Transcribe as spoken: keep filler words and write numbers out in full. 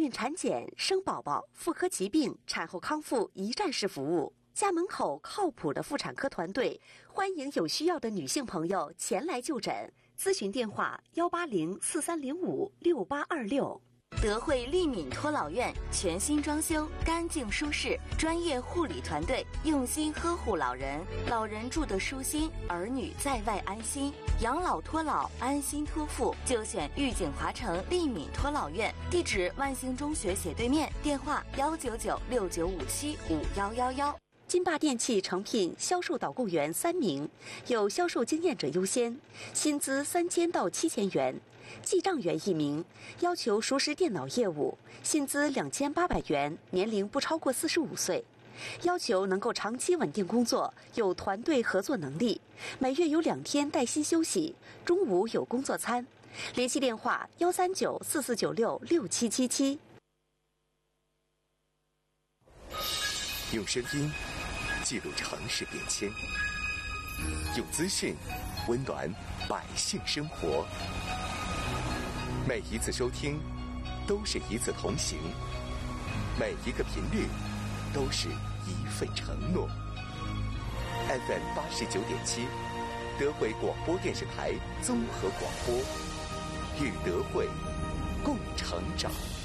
孕产检、生宝宝、妇科疾病、产后康复一站式服务。家门口靠谱的妇产科团队，欢迎有需要的女性朋友前来就诊。咨询电话：幺八零四三零五六八二六。 德惠利敏托老院全新装修，干净舒适，专业护理团队用心呵护老人，老人住得舒心，儿女在外安心。养老托老，安心托付，就选玉景华城利敏托老院。地址：万兴中学斜对面。电话：幺九九六九五七五幺幺幺。 金霸电器诚聘销售导购员三名，有销售经验者优先，薪资三千到七千元；记账员一名，要求熟识电脑业务，薪资两千八百元，年龄不超过四十五岁，要求能够长期稳定工作，有团队合作能力，每月有两天带薪休息，中午有工作餐。联系电话：幺三九四四九六六七七七。 用声音记录城市变迁，用资讯温暖百姓生活。每一次收听都是一次同行，每一个频率都是一份承诺。F M 八十九点七，德惠广播电视台综合广播，与德惠共成长。